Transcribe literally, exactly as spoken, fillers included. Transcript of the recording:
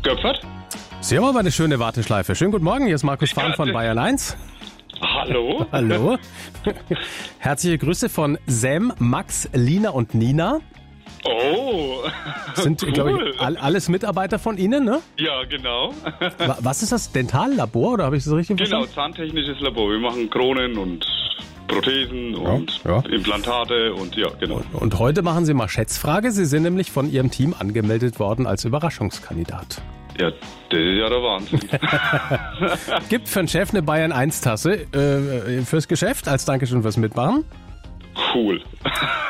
Göpfert? Sie haben aber eine schöne Warteschleife. Schönen guten Morgen, hier ist Markus Fahn von Bayern eins. Hallo? Hallo. Herzliche Grüße von Sam, Max, Lina und Nina. Oh, Sind, cool. glaube ich, all, alles Mitarbeiter von Ihnen, ne? Ja, genau. Wa- Was ist das? Dentallabor, oder habe ich das richtig Genau, verstanden? zahntechnisches Labor. Wir machen Kronen und Prothesen und ja. Implantate und ja, genau. Und, und heute machen Sie mal Schätzfrage. Sie sind nämlich von Ihrem Team angemeldet worden als Überraschungskandidat. Ja, das ist ja der Wahnsinn. Gibt für den Chef eine Bayern eins Tasse äh, fürs Geschäft als Dankeschön fürs Mitmachen. Cool.